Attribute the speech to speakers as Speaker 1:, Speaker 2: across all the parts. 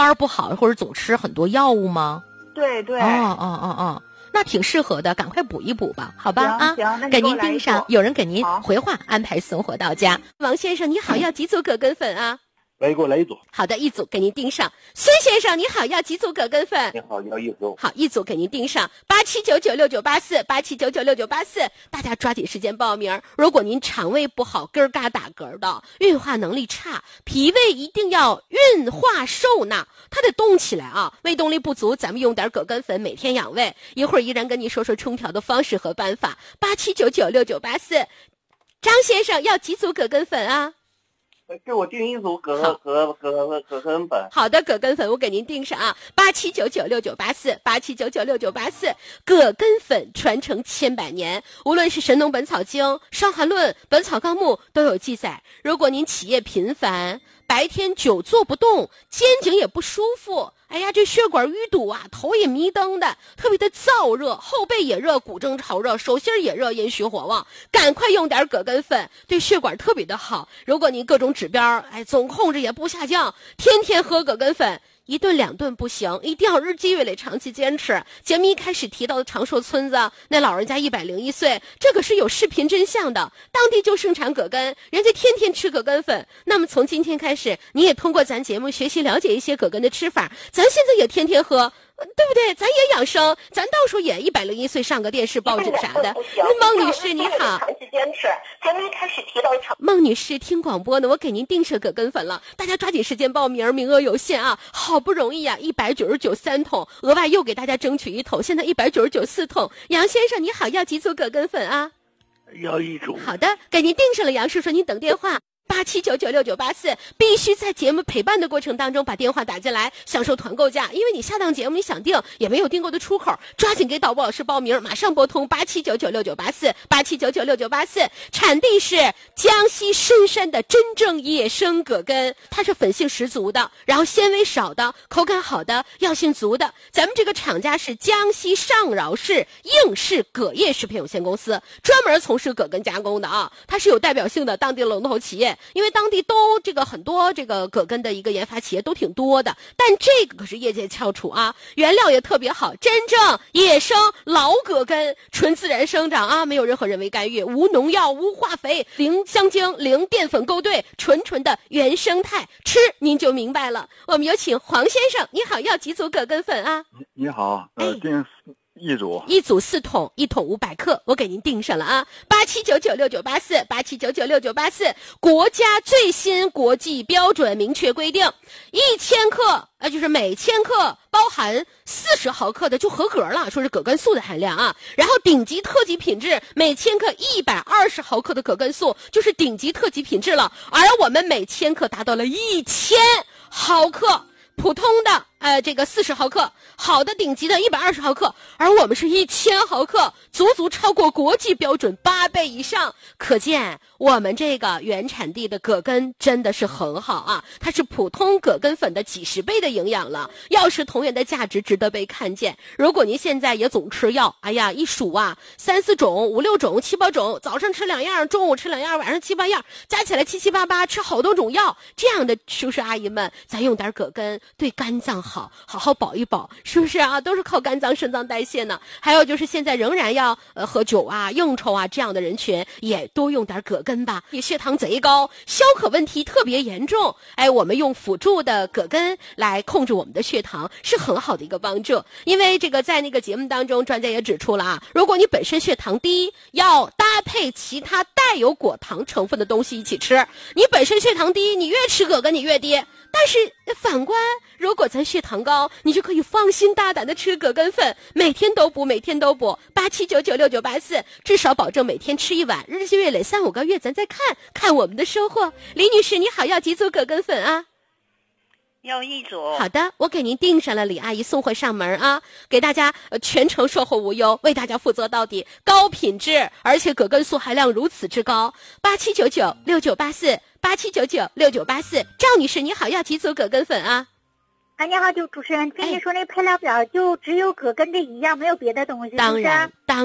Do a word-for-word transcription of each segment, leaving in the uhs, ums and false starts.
Speaker 1: 肝不好或者总吃很多药物吗？
Speaker 2: 对对。
Speaker 1: 哦哦哦哦，那挺适合的，赶快补一补吧，好吧？啊，
Speaker 2: 行，那
Speaker 1: 给您订上，有人给您回话安排送货到家。王先生你好，要几组葛根粉啊？
Speaker 3: 来，给我来一组。
Speaker 1: 好的，一组给您订上。孙先生你好，要几组葛根粉？
Speaker 3: 你好，要一组。
Speaker 1: 好，一组给您订上。八七九九六九八四，八七九九六九八四，大家抓紧时间报名。如果您肠胃不好，咯嘎打嗝的，运化能力差，脾胃一定要运化受纳，它得动起来啊。胃动力不足，咱们用点葛根粉，每天养胃。一会儿依然跟你说说冲调的方式和办法。八七九九六九八四，张先生要几组葛根粉啊？
Speaker 3: 给我订一组葛葛葛葛根粉。
Speaker 1: 好的，葛根粉我给您订上啊，八七九九六九八四，八七九九六九八四。葛根粉传承千百年，无论是《神农本草经》《伤寒论》《本草纲目》都有记载。如果您起夜频繁，白天久坐不动，肩颈也不舒服，哎呀，这血管淤堵啊，头也迷瞪的，特别的燥热，后背也热，骨蒸潮热，手心也热，阴虚火旺，赶快用点葛根粉，对血管特别的好。如果您各种指标哎总控制也不下降，天天喝葛根粉，一顿两顿不行，一定要日积月累，长期坚持。节目一开始提到的长寿村子，那老人家一百零一岁，这可是有视频真相的，当地就盛产葛根，人家天天吃葛根粉。那么从今天开始，你也通过咱节目学习了解一些葛根的吃法，咱现在也天天喝，对不对？咱也养生，咱到时候也一百零一岁上个电视报纸啥的。孟女士你好，
Speaker 4: 长期坚持。节目一开始提到长。
Speaker 1: 孟女士听广播呢，我给您订上葛根粉了，大家抓紧时间报名，名额有限啊！好不容易啊，一百九十九三桶，额外又给大家争取一桶，现在一百九十九四桶。杨先生你好，要几组葛根粉啊？
Speaker 3: 要一组。
Speaker 1: 好的，给您订上了。杨叔叔您等电话。八七九九六九八四，必须在节目陪伴的过程当中把电话打进来，享受团购价。因为你下档节目你想订也没有订购的出口，抓紧给导播老师报名，马上拨通八七九九六九八四，八七九九六九八四。产地是江西深山的真正野生葛根，它是粉性十足的，然后纤维少的，口感好的，药性足的。咱们这个厂家是江西上饶市应氏葛业食品有限公司，专门从事葛根加工的啊，它是有代表性的当地龙头企业。因为当地都这个很多这个葛根的一个研发企业都挺多的，但这个可是业界翘楚啊，原料也特别好，真正野生老葛根，纯自然生长啊，没有任何人为干预，无农药无化肥，零香精零淀粉勾兑，纯纯的原生态，吃您就明白了。我们有请黄先生，你好，要几组葛根粉啊？
Speaker 5: 你你好，呃，订、哎、一组，
Speaker 1: 一组四桶，一桶五百克，我给您订上了啊！八七九九六九八四，八七九九六九八四，国家最新国际标准明确规定，一千克，呃，就是每千克包含四十毫克的就合格了，说是葛根素的含量啊。然后顶级特级品质，每千克一百二十毫克的葛根素就是顶级特级品质了，而我们每千克达到了一千毫克。普通的呃这个四十毫克，好的顶级的一百二十毫克，而我们是一千毫克，足足超过国际标准八倍以上，可见我们这个原产地的葛根真的是很好啊，它是普通葛根粉的几十倍的营养了，药食同源的价值值得被看见。如果您现在也总吃药，哎呀一数啊，三四种五六种七八种，早上吃两样，中午吃两样，晚上七八样，加起来七七八八，吃好多种药，这样的叔叔阿姨们咱用点葛根对肝脏好，好好保一保，是不是啊？都是靠肝脏肾脏代谢呢。还有就是现在仍然要呃喝酒啊应酬啊这样的人群也多用点葛根吧。你血糖贼高，消渴问题特别严重，哎，我们用辅助的葛根来控制我们的血糖是很好的一个帮助。因为这个在那个节目当中专家也指出了啊，如果你本身血糖低，要搭配其他带有果糖成分的东西一起吃。你本身血糖低，你越吃葛根你越低。但是反观如果咱血糖高，你就可以放心大胆的吃葛根粉，每天都补每天都补。八七九九六九八四，至少保证每天吃一碗，日积月累三五个月咱再看看我们的收获。李女士你好，要几组葛根粉啊？
Speaker 4: 要一组。
Speaker 1: 好的，我给您订上了，李阿姨送货上门啊，给大家、呃、全程售后无忧，为大家负责到底，高品质，而且葛根素含量如此之高。八七九九六九八四，八七九九六九八四，赵女士你好，要几组葛根粉啊？
Speaker 2: 啊，你好，就主持人，听你说那配料表就只有葛根这一样，没有别的东西。
Speaker 1: 当然，当然，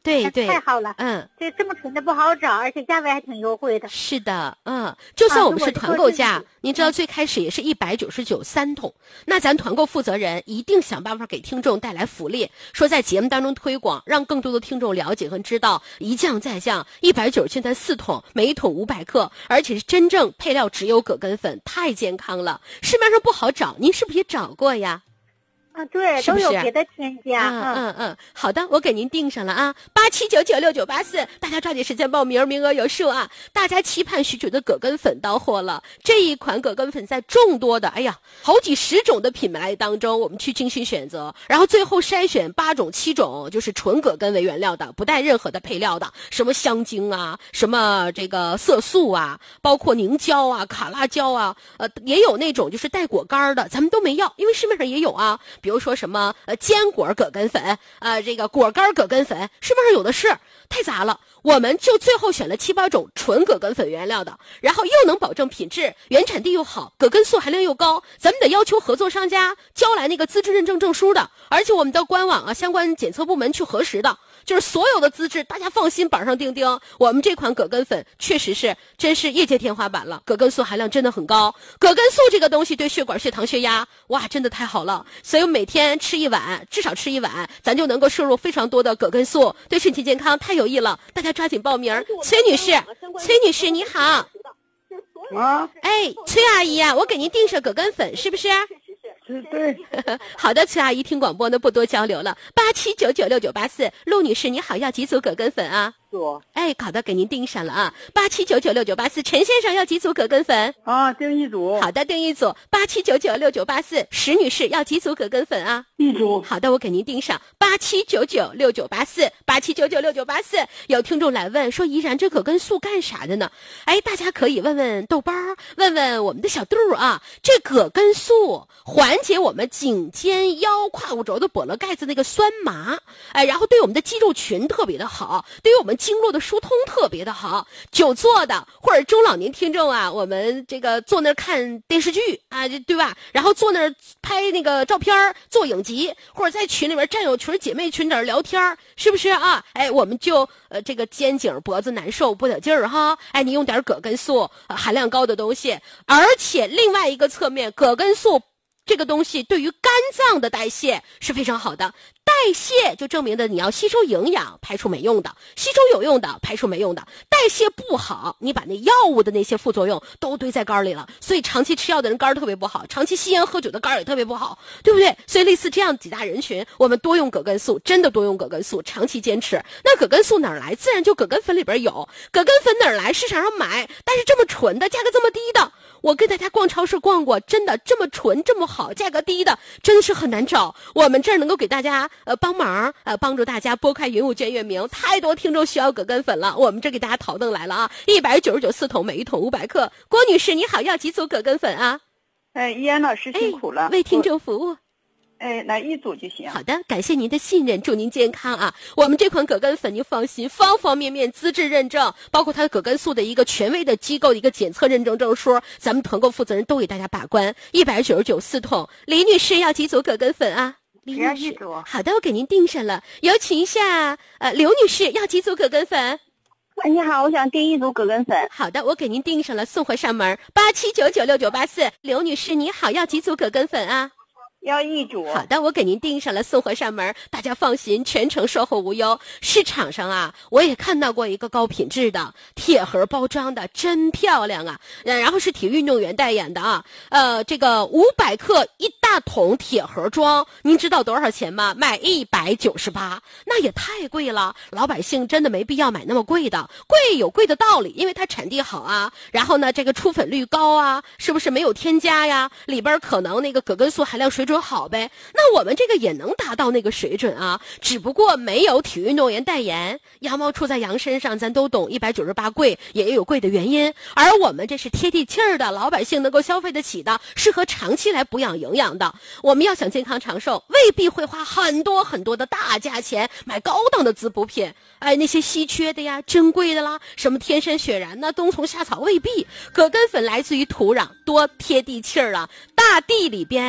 Speaker 1: 对对，
Speaker 2: 太好了。
Speaker 1: 嗯，
Speaker 2: 这这么纯的不好找，而且价位还挺优惠的。
Speaker 1: 是的，嗯，就算我们是团购价，
Speaker 2: 啊、
Speaker 1: 您知道最开始也是一百九十九三桶，那咱团购负责人一定想办法给听众带来福利，说在节目当中推广，让更多的听众了解和知道，一降再降，一百九十现在四桶，每一桶五百克，而且是真正配料只有葛根粉，太健康了，市面上不好找，您是不是也找过呀？
Speaker 2: 啊，对，
Speaker 1: 是不是
Speaker 2: 都有别的添加。
Speaker 1: 嗯嗯嗯，好的，我给您定上了啊，八七九九六九八四，大家抓紧时间报名，名额有数啊！大家期盼许久的葛根粉到货了，这一款葛根粉在众多的哎呀好几十种的品牌当中，我们去精心选择，然后最后筛选八种七种就是纯葛根为原料的，不带任何的配料的，什么香精啊，什么这个色素啊，包括凝胶啊、卡拉胶啊，呃，也有那种就是带果干的，咱们都没要，因为市面上也有啊。比如说什么呃坚果葛根粉，呃这个果干葛根粉，市面上有的是，太杂了。我们就最后选了七八种纯葛根粉原料的，然后又能保证品质，原产地又好，葛根素含量又高，咱们得要求合作商家交来那个资质认证证书的，而且我们到官网啊相关检测部门去核实的，就是所有的资质，大家放心，板上钉钉。我们这款葛根粉确实是真是业界天花板了，葛根素含量真的很高，葛根素这个东西对血管、血糖、血压，哇，真的太好了，所以每天吃一碗，至少吃一碗，咱就能够摄入非常多的葛根素，对身体健康太有益了，大家抓紧报名。崔女士，崔女士你好。
Speaker 3: 啊，
Speaker 1: 哎，崔阿姨啊，我给您订上葛根粉，是不是？
Speaker 3: 是对。
Speaker 1: 好的，崔阿姨听广播呢，不多交流了。八七九九六九八四，陆女士你好，要几组葛根粉啊？哎，好的，给您订上了啊。八七九九六九八四，陈先生要几组葛根粉？
Speaker 3: 啊，订一组。
Speaker 1: 好的，订一组。八七九九六九八四，石女士要几组葛根粉啊？
Speaker 3: 一组。
Speaker 1: 好的，我给您订上。八七九九六九八四，八七九九六九八四。有听众来问说，怡然这葛根素干啥的呢？哎，大家可以问问豆包，问问我们的小杜啊。这葛根素缓解我们颈肩腰胯骨轴的跛了盖子那个酸麻，哎，然后对我们的肌肉群特别的好，对于我们经络的疏通特别的好。久坐的或者中老年听众啊，我们这个坐那儿看电视剧啊，对吧？然后坐那儿拍那个照片做影集，或者在群里面战友群、姐妹群里聊天，是不是啊？哎，我们就呃这个肩颈脖子难受不得劲儿哈，哎，你用点葛根素、呃、含量高的东西，而且另外一个侧面，葛根素这个东西对于肝脏的代谢是非常好的，代谢就证明的你要吸收营养，排出没用的；吸收有用的，排出没用的。代谢不好，你把那药物的那些副作用都堆在肝里了，所以长期吃药的人肝特别不好，长期吸烟喝酒的肝也特别不好，对不对？所以类似这样几大人群，我们多用葛根素，真的多用葛根素，长期坚持。那葛根素哪儿来？自然就葛根粉里边有。葛根粉哪儿来？市场上买，但是这么纯的，价格这么低的，我跟大家逛超市逛过，真的这么纯这么好，价格低的真的是很难找。我们这儿能够给大家呃帮忙呃帮助大家拨开云雾见月明，太多听众需要葛根粉了，我们这给大家淘登来了啊，一百九十九四桶，每一桶五百克。郭女士你好，要几组葛根粉啊？
Speaker 3: 哎，依然老师辛苦了，
Speaker 1: 哎、为听众服务。
Speaker 3: 哎，来一组就行。
Speaker 1: 好的，感谢您的信任，祝您健康啊！我们这款葛根粉您放心，方方面面资质认证，包括它的葛根素的一个权威的机构的一个检测认证证书，咱们团购负责人都给大家把关。一百九十九四桶，李女士要几组葛根粉啊？李女士，好的，我给您订上了。有请一下，呃，刘女士要几组葛根粉？
Speaker 2: 你好，我想订一组葛根粉。
Speaker 1: 好的，我给您订上了，送货上门。八七九九六九八四，刘女士你好，要几组葛根粉啊？
Speaker 2: 要一组。
Speaker 1: 好的，我给您订上了，送货上门，大家放心，全程售后无忧。市场上啊，我也看到过一个高品质的铁盒包装的，真漂亮啊！然后是体育运动员代言的啊，呃，这个五百克一大桶铁盒装，您知道多少钱吗？卖一百九十八，那也太贵了，老百姓真的没必要买那么贵的，贵有贵的道理，因为它产地好啊，然后呢，这个出粉率高啊，是不是没有添加呀？里边可能那个葛根素含量水准好呗，那我们这个也能达到那个水准啊，只不过没有体育运动员代言，羊毛出在羊身上，咱都懂，一百九十八贵也有贵的原因，而我们这是贴地气儿的，老百姓能够消费得起的，适合长期来补养营养的。我们要想健康长寿，未必会花很多很多的大价钱买高档的滋补品，哎，那些稀缺的呀、珍贵的啦，什么天山雪然呐、冬虫夏草，未必。葛根粉来自于土壤，多贴地气儿了，大地里边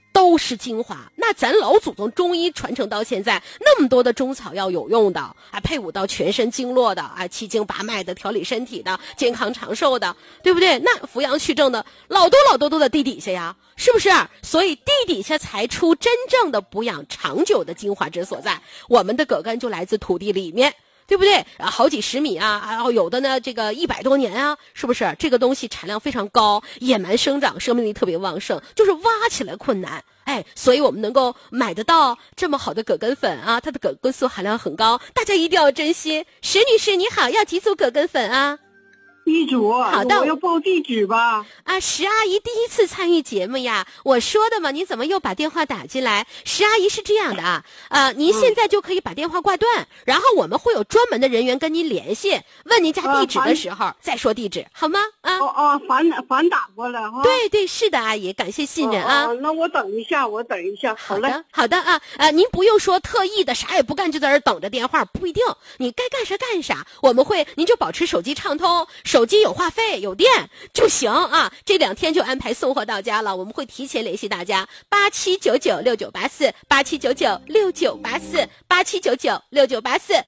Speaker 1: 都是精华。那咱老祖宗中医传承到现在，那么多的中草药有用的啊，配伍到全身经络的啊，七经八脉的，调理身体的，健康长寿的，对不对？那扶阳祛症的老多老多都在地底下呀，是不是？所以地底下才出真正的补养长久的精华之所在。我们的葛根就来自土地里面，对不对？啊，好几十米啊，然后有的呢，这个一百多年啊，是不是？这个东西产量非常高，野蛮生长，生命力特别旺盛，就是挖起来困难。哎，所以我们能够买得到这么好的葛根粉啊，它的葛根素含量很高，大家一定要珍惜。石女士你好，要几组葛根粉啊？
Speaker 2: 一组。
Speaker 1: 好的，
Speaker 2: 我要报地址吧。
Speaker 1: 啊，石阿姨第一次参与节目呀，我说的嘛，你怎么又把电话打进来？石阿姨是这样的啊，呃，您现在就可以把电话挂断，嗯、然后我们会有专门的人员跟您联系，问您家地址的时候、啊、再说地址，好吗？啊，
Speaker 2: 哦哦，反反打过来哈。
Speaker 1: 对对，是的，阿姨，感谢信任啊。
Speaker 2: 哦哦，那我等一下，我等一下。好嘞，
Speaker 1: 好的，好的啊，呃，您不用说特意的啥也不干就在这儿等着电话，不一定，你该干啥干啥，我们会，您就保持手机畅通，手机有话费。有电就行啊，这两天就安排送货到家了。我们会提前联系大家，八七九九六九八四，八七九九六九八四，八七九九六九八四。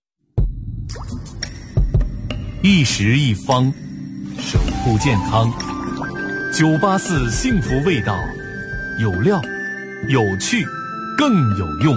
Speaker 6: 一食一方，守护健康。九八四幸福味道，有料、有趣、更有用。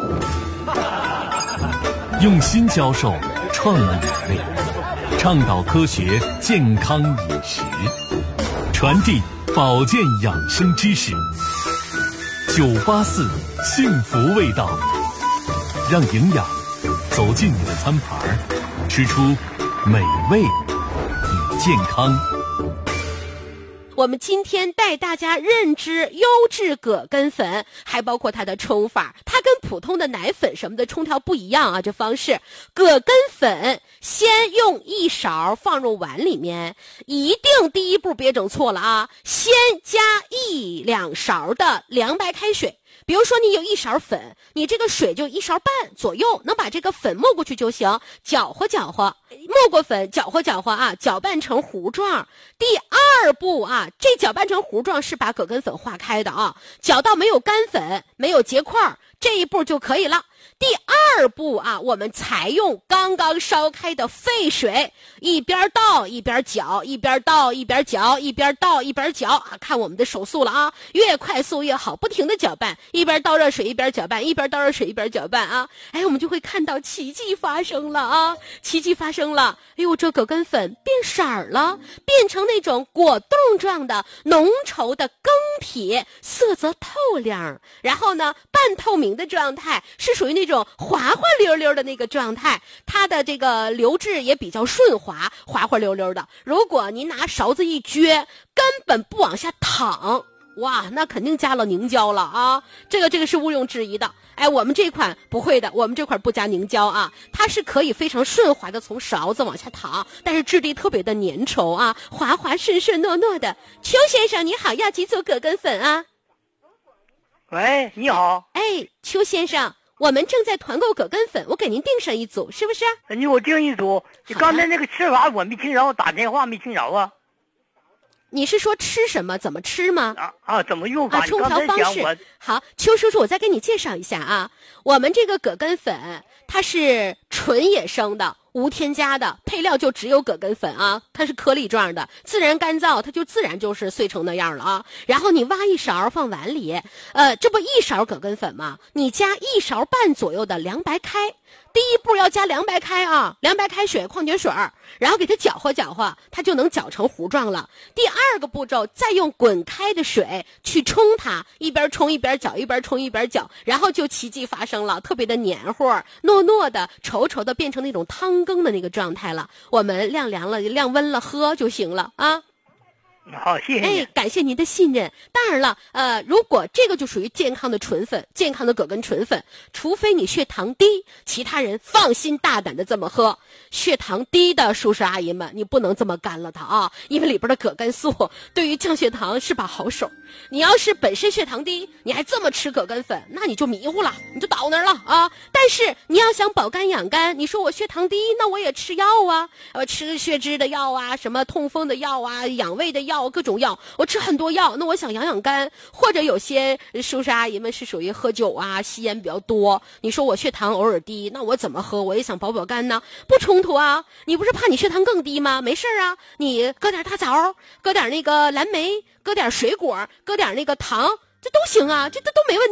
Speaker 6: 用心教授创意美味。倡导科学健康饮食，传递保健养生知识。九八四幸福味道，让营养走进你的餐盘，吃出美味与健康。
Speaker 1: 我们今天带大家认知优质葛根粉，还包括它的冲法。它跟普通的奶粉什么的冲调不一样啊，这方式。葛根粉先用一勺放入碗里面，一定第一步别整错了啊，先加一两勺的凉白开水。比如说你有一勺粉，你这个水就一勺半左右，能把这个粉没过去就行，搅和搅和，没过粉搅和搅和啊，搅拌成糊状。第二步啊，这搅拌成糊状是把葛根粉化开的啊，搅到没有干粉，没有结块，这一步就可以了。第二步啊，我们采用刚刚烧开的沸水，一边倒一边搅，一边倒一边搅，一边倒一边搅啊，看我们的手速了啊，越快速越好，不停的搅拌，一边倒热水一边搅拌，一边倒热水一边搅拌啊，哎，我们就会看到奇迹发生了啊，奇迹发生了，哎呦，这葛根粉变色儿了，变成那种果冻状的浓稠的更体，色泽透亮，然后呢，半透明的状态，是属于那种滑滑溜溜的那个状态，它的这个流质也比较顺滑，滑滑溜溜的。如果您拿勺子一撅，根本不往下淌，哇，那肯定加了凝胶了啊！这个这个是毋庸置疑的。哎，我们这款不会的，我们这款不加凝胶啊，它是可以非常顺滑的从勺子往下淌，但是质地特别的粘稠啊，滑滑顺顺糯糯的。邱先生你好，要几组葛根粉啊？
Speaker 7: 喂，你好。
Speaker 1: 哎，邱先生，我们正在团购葛根粉，我给您订上一组，是不是？
Speaker 7: 你给我订一组。你刚才那个吃法我没听着，打电话没听着啊。
Speaker 1: 你是说吃什么，怎么吃吗？
Speaker 7: 啊啊，怎么用法？
Speaker 1: 啊，冲调方式。好，邱叔叔，我再给你介绍一下啊。我们这个葛根粉，它是纯野生的，无添加的，配料就只有葛根粉啊，它是颗粒状的，自然干燥，它就自然就是碎成那样了啊。然后你挖一勺放碗里，呃，这不一勺葛根粉吗？你加一勺半左右的凉白开。第一步要加凉白开啊，凉白开水、矿泉水，然后给它搅和搅和，它就能搅成糊状了。第二个步骤，再用滚开的水去冲它，一边冲一边搅，一边冲一边搅，然后就奇迹发生了，特别的黏糊、糯糯的、稠稠的，变成那种汤羹的那个状态了。我们晾凉了、晾温了喝就行了啊。
Speaker 7: 好，谢谢你。
Speaker 1: 哎，感谢您的信任。当然了，呃，如果这个就属于健康的纯粉，健康的葛根纯粉，除非你血糖低，其他人放心大胆的这么喝。血糖低的叔叔阿姨们，你不能这么干了它啊，因为里边的葛根素对于降血糖是把好手。你要是本身血糖低，你还这么吃葛根粉，那你就迷糊了，你就倒那儿了啊。但是你要想保肝养肝，你说我血糖低，那我也吃药啊，呃，吃血脂的药啊，什么痛风的药啊，养胃的药。 药各种药，我吃很多药，那我想养养肝。或者有些叔叔阿姨们是属于喝酒啊吸烟比较多，你说我血糖偶尔低，那我怎么喝我也想保保肝呢，不冲突啊。你不是怕你血糖更低吗？没事啊，你搁点大枣，搁点那个蓝莓，搁点水果，搁点那个糖，这都行啊，这这都没问题。